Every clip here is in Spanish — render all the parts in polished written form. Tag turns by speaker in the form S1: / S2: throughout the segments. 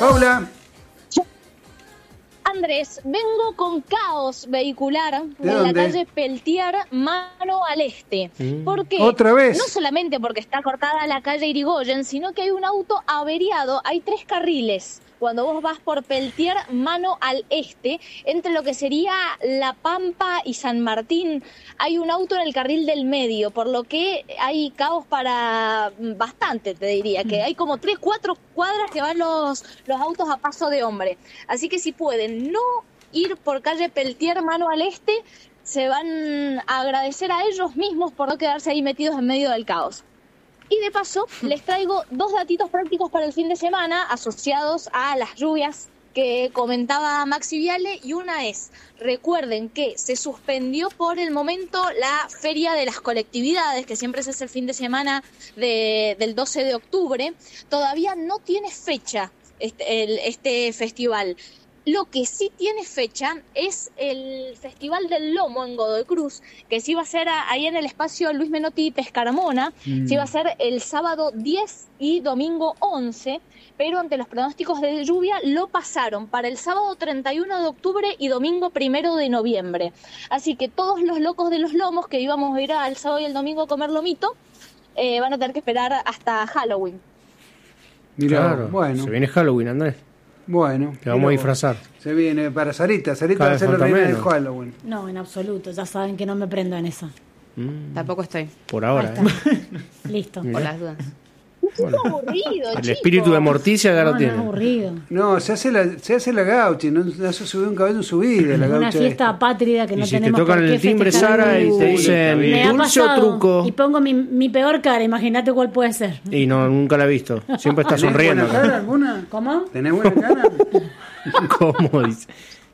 S1: Paula.
S2: Andrés, vengo con caos vehicular
S1: ¿De
S2: en
S1: dónde?
S2: la calle Peltier, mano al este. ¿Por qué?
S1: ¿Otra vez?
S2: No solamente porque está cortada la calle Irigoyen, sino que hay un auto averiado, hay 3 carriles. Cuando vos vas por Peltier, mano al este, entre lo que sería La Pampa y San Martín, hay un auto en el carril del medio, por lo que hay caos para bastante, te diría, que hay como 3, 4 cuadras que van los autos a paso de hombre. Así que si pueden no ir por calle Peltier, mano al este, se van a agradecer a ellos mismos por no quedarse ahí metidos en medio del caos. Y de paso, les traigo 2 datitos prácticos para el fin de semana asociados a las lluvias que comentaba Maxi Viale, y una es, recuerden que se suspendió por el momento la Feria de las Colectividades, que siempre se hace el fin de semana del 12 de octubre, todavía no tiene fecha este festival. Lo que sí tiene fecha es el Festival del Lomo en Godoy Cruz, que sí va a ser ahí en el espacio Luis Menotti Pescaramona, sí va a ser el sábado 10 y domingo 11, pero ante los pronósticos de lluvia lo pasaron para el sábado 31 de octubre y domingo 1 de noviembre. Así que todos los locos de los lomos que íbamos a ir al sábado y el domingo a comer lomito, van a tener que esperar hasta Halloween.
S1: Mirá,
S3: Claro,
S1: bueno.
S3: se viene Halloween, Andrés.
S1: Bueno.
S3: Te vamos a disfrazar.
S1: Se viene para Sarita. Sarita
S3: Cada
S1: va a ser la
S3: vez falta
S1: reina de
S3: menos.
S1: Halloween.
S4: No, en absoluto. Ya saben que no me prendo en eso.
S5: Tampoco estoy,
S3: Por ahora,
S4: Ahí está. Listo.
S5: por las dudas.
S2: Es aburrido,
S3: El
S2: chicos.
S3: espíritu de Morticia ya
S4: No,
S3: lo tiene.
S4: no es aburrido.
S1: No, se hace la gauchi. No se subió un caballo en su vida. La
S4: Una
S1: gaucha
S4: fiesta
S1: esta.
S4: apátrida que
S3: Y
S4: no
S3: si te
S4: tenemos
S3: tocan
S4: por qué
S3: el timbre,
S4: festejar.
S3: Sara, y te dicen
S4: Me ha
S3: dulce o
S4: pasado
S3: truco.
S4: y pongo mi peor cara. Imagínate cuál puede ser.
S3: Y no, nunca la he visto. Siempre está
S1: ¿Tenés
S3: sonriendo.
S1: buena cara alguna?
S4: ¿Cómo?
S1: ¿Tenés buena cara?
S3: ¿Cómo dice?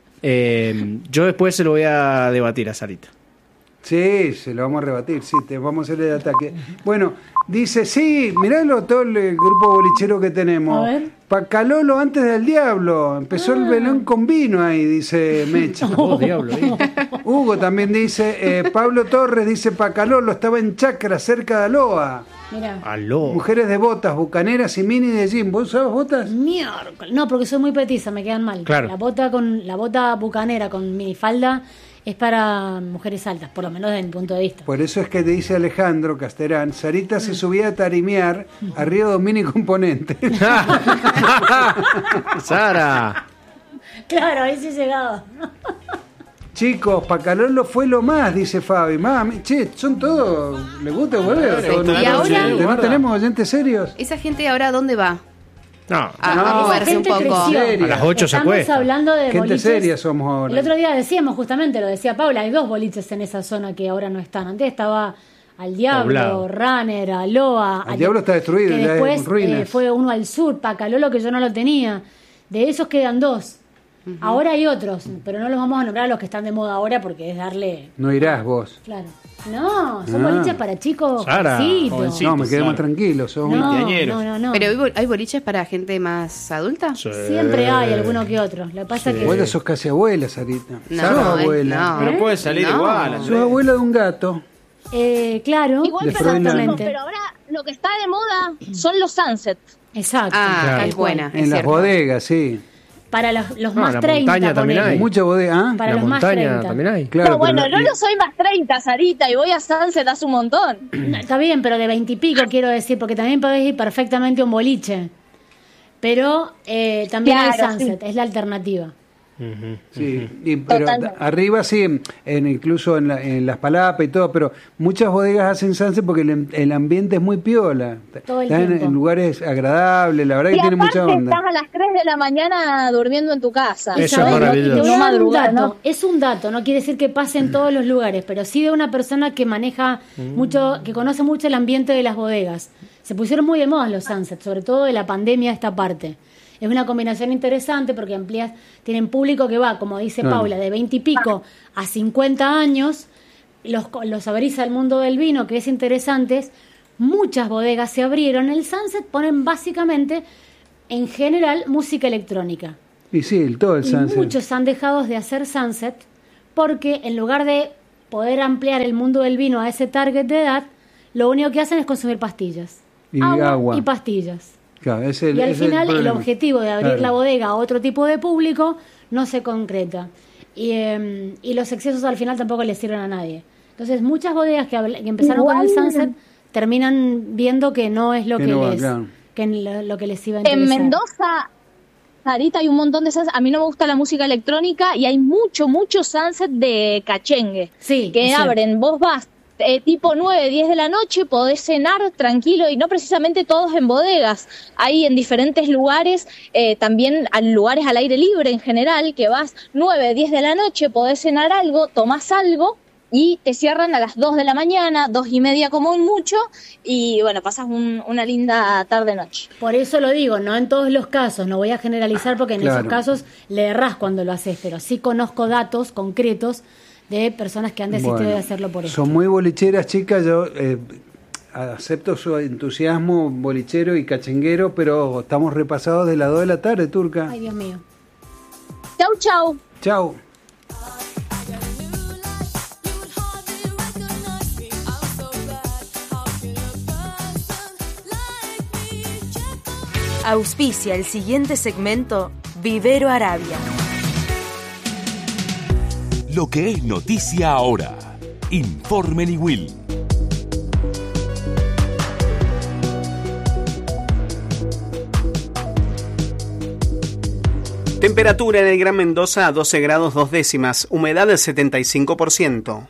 S3: Yo después se lo voy a debatir a Sarita.
S1: Sí, se lo vamos a rebatir, sí, te vamos a hacer el ataque. Bueno, dice, sí, miralo todo el grupo bolichero que tenemos.
S4: A ver.
S1: Pacalolo antes del diablo. Empezó el velón con vino ahí, dice Mecha.
S3: Oh, diablo.
S1: Hugo también dice, Pablo Torres dice, Pacalolo estaba en Chacra, cerca de Aloa.
S4: Mira.
S3: Aló.
S1: Mujeres de botas, bucaneras y mini de jean. ¿Vos usabas botas?
S4: Miércoles. No, porque soy muy petiza, me quedan mal.
S3: Claro.
S4: La bota bucanera con minifalda es para mujeres altas, por lo menos desde mi punto de vista.
S1: Por eso es que te dice Alejandro Casterán, Sarita se subía a tarimear a Río Domini Componente.
S3: Sara.
S4: Claro, ahí sí llegaba.
S1: Chicos, Pacalolo fue lo más, dice Fabi. Mami, che, son todos. ¿Les gusta volver?
S5: Y ahora-
S1: ¿No tenemos oyentes serios?
S5: ¿Esa gente ahora dónde va?
S3: No,
S5: A moverse un
S4: gente
S5: poco.
S4: creció.
S3: a las 8 se
S4: Estamos
S3: acuesta.
S4: hablando de
S1: Gente
S4: boliches.
S1: seria somos ahora.
S4: El otro día decíamos justamente, lo decía Paula, hay 2 boliches en esa zona que ahora no están. Antes estaba Al Diablo,
S3: Poblado.
S4: Runner, Aloha.
S1: Al Diablo está destruido,
S4: que
S1: ya es
S4: después
S1: ruinas.
S4: fue uno al sur, Pacalolo, que yo no lo tenía. De esos quedan 2. Ahora hay otros, pero no los vamos a nombrar a los que están de moda ahora porque es darle...
S1: No irás vos.
S4: Claro. No, son boliches para chicos
S3: Sara,
S4: jovencitos.
S6: jovencito.
S1: No, me quedé
S6: claro.
S1: más tranquilo. Sos
S4: No,
S6: Veinteañeros.
S4: no.
S5: ¿Pero hay boliches para gente más adulta?
S3: Sí.
S4: Siempre hay alguno que otro. Lo que pasa que...
S1: Vos sos casi abuela, Sarita.
S5: No,
S1: sos abuela.
S5: no.
S6: Pero puede salir
S5: No.
S6: igual.
S1: Sos
S6: Andrés.
S1: abuela de un gato.
S4: Claro,
S2: Igual
S1: De
S2: para
S1: Freud
S2: chicos,
S4: exactamente.
S2: pero ahora lo que está de moda son los sunset.
S4: Exacto.
S5: Ah,
S3: Claro.
S5: es buena.
S1: En
S5: es
S1: las
S5: cierto.
S1: bodegas, sí.
S4: Para los
S3: No,
S4: más
S3: la
S4: 30.
S3: montaña también
S4: ponele.
S3: hay.
S1: Mucha bodega. ¿Ah?
S4: Para
S3: La
S4: los más
S3: montaña
S4: 30.
S3: también hay.
S1: Claro,
S2: No, bueno,
S1: pero
S2: yo no soy más 30, Sarita, y voy a sunset hace un montón.
S4: No, está bien, pero de 20 y pico quiero decir, porque también podés ir perfectamente a un boliche. Pero también hay
S2: Claro,
S4: sunset, es la alternativa.
S1: Sí, pero
S2: Totalmente.
S1: arriba sí, incluso en las palapas y todo, pero muchas bodegas hacen sunset porque el ambiente es muy piola.
S4: Todo el
S1: Están
S4: tiempo.
S1: en lugares agradables, la verdad
S2: Y
S1: que tiene mucha
S2: aparte
S1: onda.
S2: estás a las 3 de la mañana durmiendo en tu casa.
S3: Eso es
S4: ¿Sabés?
S3: maravilloso.
S4: Te voy a
S2: No
S4: dar un
S2: madrugar,
S4: dato.
S2: ¿no?
S4: Es un dato, no quiere decir que pase en todos los lugares, pero sí de una persona que maneja mucho, que conoce mucho el ambiente de las bodegas. Se pusieron muy de moda los sunsets, sobre todo de la pandemia esta parte. Es una combinación interesante porque tienen público que va, como dice
S1: Claro.
S4: Paula, de 20 y pico a 50 años, los aberiza el mundo del vino, que es interesante. Muchas bodegas se abrieron. El sunset ponen básicamente, en general, música electrónica.
S1: Y sí, todo el
S4: Y
S1: sunset.
S4: muchos han dejado de hacer sunset porque en lugar de poder ampliar el mundo del vino a ese target de edad, lo único que hacen es consumir pastillas.
S1: Y agua.
S4: Y pastillas.
S1: Claro,
S4: Y al final el objetivo de abrir
S1: Claro.
S4: la bodega a otro tipo de público no se concreta. Y los excesos al final tampoco les sirven a nadie. Entonces muchas bodegas que empezaron con el Sunset terminan viendo que no es lo
S1: Que
S4: que
S1: no va,
S4: les
S1: claro.
S4: que lo que les iba a
S2: En
S4: interesar.
S2: Mendoza, Sarita, hay un montón de sunset. A mí no me gusta la música electrónica y hay mucho sunset de cachengue.
S4: Sí,
S2: Que
S4: es cierto.
S2: abren, vos vas tipo 9, 10 de la noche, podés cenar tranquilo y no precisamente todos en bodegas. Hay en diferentes lugares, también lugares al aire libre en general, que vas 9, 10 de la noche, podés cenar algo, tomás algo y te cierran a las 2 de la mañana, 2:30 como mucho, y bueno, pasas una linda tarde-noche.
S4: Por eso lo digo, no en todos los casos, no voy a generalizar porque en
S1: Claro.
S4: esos casos le errás cuando lo haces, pero sí conozco datos concretos de personas que han desistido
S1: Bueno,
S4: de hacerlo por eso.
S1: son muy bolicheras, chicas. Yo acepto su entusiasmo bolichero y cachenguero, pero estamos repasados de las 2 de la tarde, Turca.
S4: Ay, Dios mío.
S2: Chau, chau.
S1: Chao.
S6: Auspicia el siguiente segmento Vivero Arabia.
S7: Lo que es noticia ahora. Informe Niwil.
S3: Temperatura en el Gran Mendoza a 12 grados 2 décimas, humedad del 75%.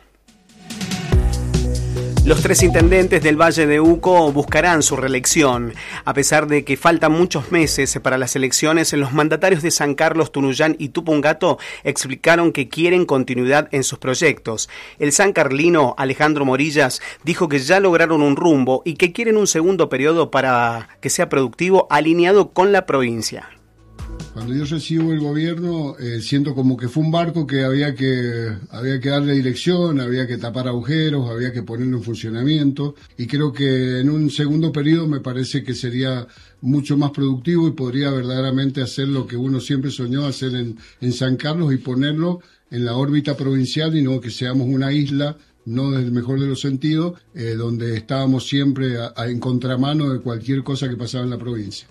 S3: Los 3 intendentes del Valle de Uco buscarán su reelección. A pesar de que faltan muchos meses para las elecciones, los mandatarios de San Carlos, Tunuyán y Tupungato explicaron que quieren continuidad en sus proyectos. El sancarlino Alejandro Morillas dijo que ya lograron un rumbo y que quieren un segundo periodo para que sea productivo, alineado con la provincia.
S8: Cuando yo recibo el gobierno, siento como que fue un barco que había que darle dirección, había que tapar agujeros, había que ponerlo en funcionamiento, y creo que en un segundo periodo me parece que sería mucho más productivo y podría verdaderamente hacer lo que uno siempre soñó hacer en San Carlos y ponerlo en la órbita provincial y no que seamos una isla, no desde el mejor de los sentidos, donde estábamos siempre en contramano de cualquier cosa que pasaba en la provincia.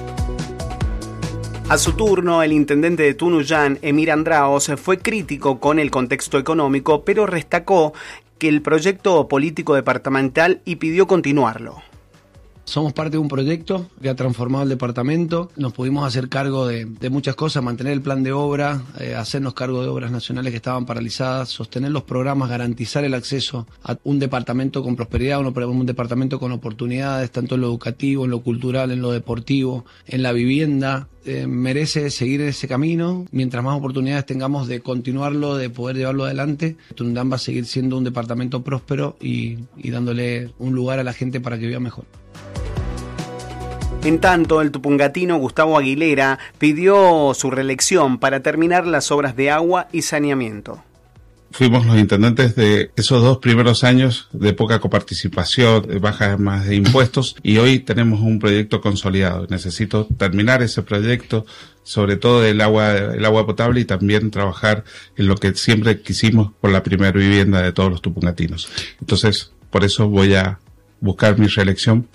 S3: A su turno, el intendente de Tunuyán, Emir Andraos, fue crítico con el contexto económico, pero destacó que el proyecto político departamental y pidió continuarlo.
S9: Somos parte de un proyecto que ha transformado el departamento, nos pudimos hacer cargo de muchas cosas, mantener el plan de obra, hacernos cargo de obras nacionales que estaban paralizadas, sostener los programas, garantizar el acceso a un departamento con prosperidad, un departamento con oportunidades, tanto en lo educativo, en lo cultural, en lo deportivo, en la vivienda. Merece seguir ese camino, mientras más oportunidades tengamos de continuarlo, de poder llevarlo adelante. Tunuyán va a seguir siendo un departamento próspero y dándole un lugar a la gente para que viva mejor.
S3: En tanto, el tupungatino Gustavo Aguilera pidió su reelección para terminar las obras de agua y saneamiento.
S10: Fuimos los intendentes de esos 2 primeros años de poca coparticipación, de bajas más de impuestos, y hoy tenemos un proyecto consolidado. Necesito terminar ese proyecto, sobre todo el agua potable, y también trabajar en lo que siempre quisimos por la primera vivienda de todos los tupungatinos. Entonces, por eso voy a buscar mi reelección.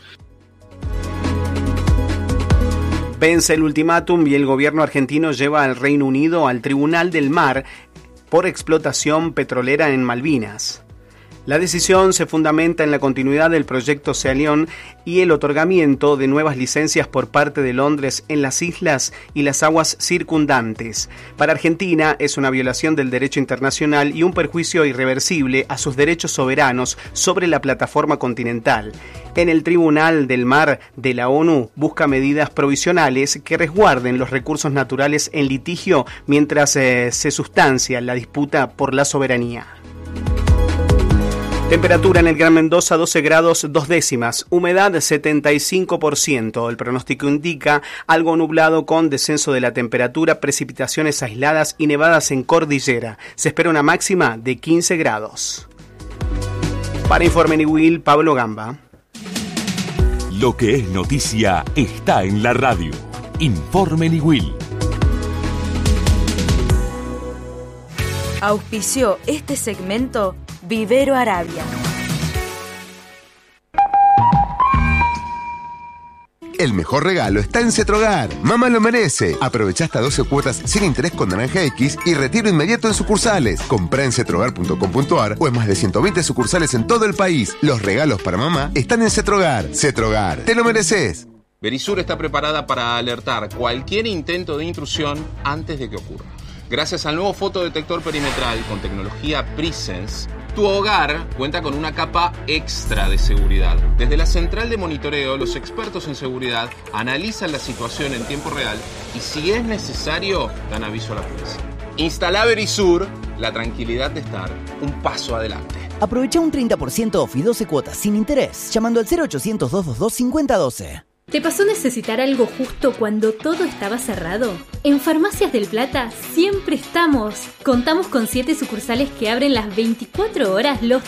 S3: Vence el ultimátum y el gobierno argentino lleva al Reino Unido al Tribunal del Mar por explotación petrolera en Malvinas. La decisión se fundamenta en la continuidad del proyecto Sea León y el otorgamiento de nuevas licencias por parte de Londres en las islas y las aguas circundantes. Para Argentina es una violación del derecho internacional y un perjuicio irreversible a sus derechos soberanos sobre la plataforma continental. En el Tribunal del Mar de la ONU busca medidas provisionales que resguarden los recursos naturales en litigio mientras se sustancia la disputa por la soberanía. Temperatura en el Gran Mendoza 12 grados 2 décimas, humedad 75%. El pronóstico indica algo nublado con descenso de la temperatura, precipitaciones aisladas y nevadas en cordillera. Se espera una máxima de 15 grados. Para Informe Niwil, Pablo Gamba.
S7: Lo que es noticia está en la radio. Informe Niwil.
S6: Auspició este segmento Vivero Arabia.
S11: El mejor regalo está en Cetrogar. Mamá lo merece. Aprovecha hasta 12 cuotas sin interés con Naranja X y retiro inmediato en sucursales. Comprá en cetrogar.com.ar o en más de 120 sucursales en todo el país. Los regalos para mamá están en Cetrogar. Cetrogar, te lo mereces.
S12: Verisur está preparada para alertar cualquier intento de intrusión antes de que ocurra. Gracias al nuevo fotodetector perimetral con tecnología Presence, tu hogar cuenta con una capa extra de seguridad. Desde la central de monitoreo, los expertos en seguridad analizan la situación en tiempo real y si es necesario, dan aviso a la policía. Instala Verisur, la tranquilidad de estar un paso adelante.
S13: Aprovecha un 30% off y 12 cuotas sin interés llamando al 0800-222-5012.
S14: ¿Te pasó necesitar algo justo cuando todo estaba cerrado? En Farmacias del Plata siempre estamos. Contamos con 7 sucursales que abren las 24 horas los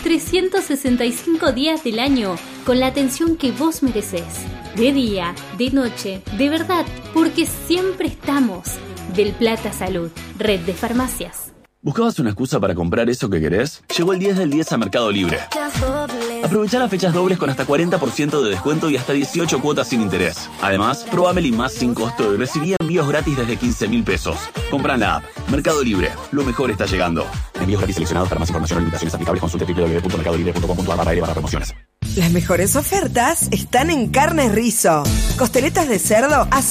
S14: 365 días del año, con la atención que vos merecés. De día, de noche, de verdad, porque siempre estamos. Del Plata Salud, red de farmacias.
S15: ¿Buscabas una excusa para comprar eso que querés? Llegó el 10 del 10 a Mercado Libre. Aprovecha las fechas dobles con hasta 40% de descuento y hasta 18 cuotas sin interés. Además, probá Meli Más sin costo y recibí envíos gratis desde 15.000 pesos. Compra en la app. Mercado Libre. Lo mejor está llegando. Envíos gratis seleccionados. Para más información o limitaciones aplicables consulte www.mercadolibre.com.ar/para
S16: Las mejores ofertas están en Carnes Rizo. Costeletas de cerdo a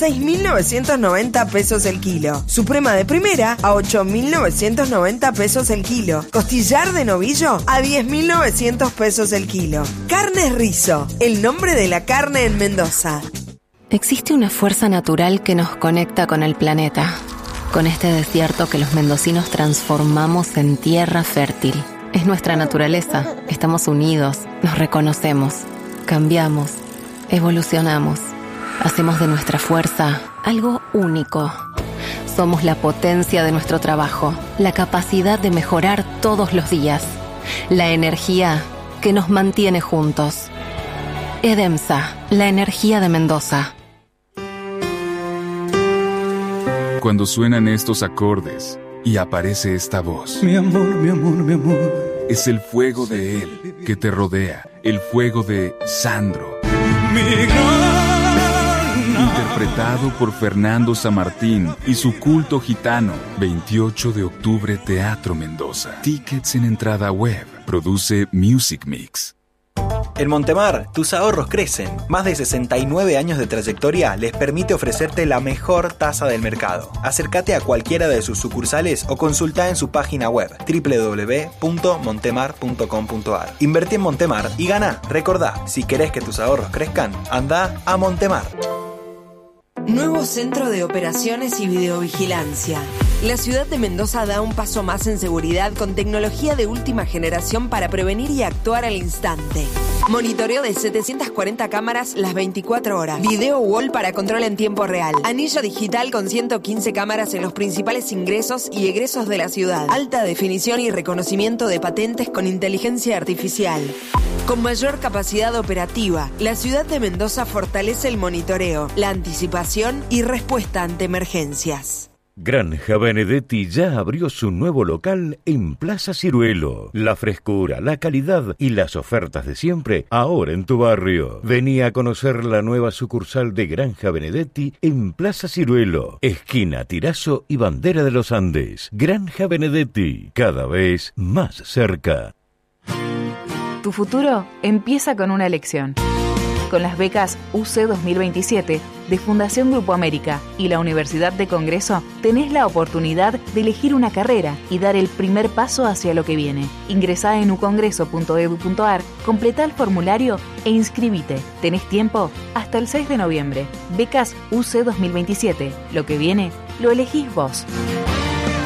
S16: 6.990 pesos el kilo. Suprema de primera a 8.990 pesos el kilo. Costillar de novillo a 10.900 pesos el kilo. Carnes Rizo, el nombre de la carne en Mendoza.
S17: Existe una fuerza natural que nos conecta con el planeta. Con este desierto que los mendocinos transformamos en tierra fértil. Es nuestra naturaleza. Estamos unidos, nos reconocemos, cambiamos, evolucionamos. Hacemos de nuestra fuerza algo único. Somos la potencia de nuestro trabajo, la capacidad de mejorar todos los días, la energía que nos mantiene juntos. EDEMSA, la energía de Mendoza.
S18: Cuando suenan estos acordes y aparece esta voz.
S19: Mi amor, mi amor, mi amor.
S18: Es el fuego de él que te rodea, el fuego de Sandro. Interpretado por Fernando Samartín y su culto gitano. 28 de octubre, Teatro Mendoza. Tickets en entrada web. Produce Music Mix.
S20: En Montemar, tus ahorros crecen. Más de 69 años de trayectoria les permite ofrecerte la mejor tasa del mercado. Acércate a cualquiera de sus sucursales o consulta en su página web www.montemar.com.ar. Invertí en Montemar y gana. Recordá, si querés que tus ahorros crezcan, anda a Montemar.
S16: Nuevo Centro de Operaciones y Videovigilancia. La ciudad de Mendoza da un paso más en seguridad con tecnología de última generación para prevenir y actuar al instante. Monitoreo de 740 cámaras las 24 horas. Video wall para control en tiempo real. Anillo digital con 115 cámaras en los principales ingresos y egresos de la ciudad. Alta definición y reconocimiento de patentes con inteligencia artificial. Con mayor capacidad operativa, la ciudad de Mendoza fortalece el monitoreo, la anticipación y respuesta ante emergencias.
S21: Granja Benedetti ya abrió su nuevo local en Plaza Ciruelo. La frescura, la calidad y las ofertas de siempre ahora en tu barrio. Vení a conocer la nueva sucursal de Granja Benedetti en Plaza Ciruelo, esquina Tirazo y Bandera de los Andes. Granja Benedetti, cada vez más cerca.
S22: Tu futuro empieza con una elección. Con las becas UC 2027 de Fundación Grupo América y la Universidad de Congreso, tenés la oportunidad de elegir una carrera y dar el primer paso hacia lo que viene. Ingresá en ucongreso.edu.ar, completá el formulario e inscribite. Tenés tiempo hasta el 6 de noviembre. Becas UC 2027. Lo que viene, lo elegís vos.